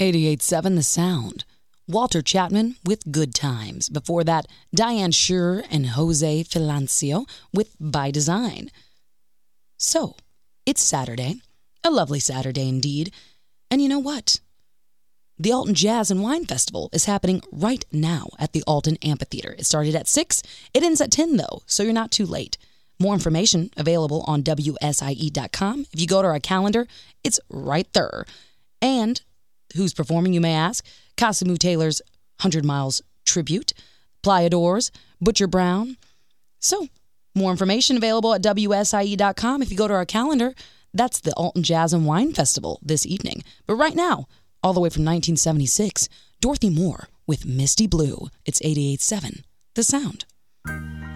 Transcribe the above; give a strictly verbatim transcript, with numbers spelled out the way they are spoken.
eighty-eight point seven The Sound. Walter Chapman with Good Times. Before that, Diane Schuur and Jose Filancio with By Design. So, it's Saturday. A lovely Saturday indeed. And you know what? The Alton Jazz and Wine Festival is happening right now at the Alton Amphitheater. It started at six. It ends at ten, though, so you're not too late. More information available on W S I E dot com. If you go to our calendar, it's right there. And who's performing, you may ask? Casimu Taylor's one hundred Miles Tribute, Playa Doors, Butcher Brown. So, more information available at W S I E dot com. If you go to our calendar, that's the Alton Jazz and Wine Festival this evening. But right now, all the way from nineteen seventy-six, Dorothy Moore with Misty Blue. It's eighty-eight point seven The Sound.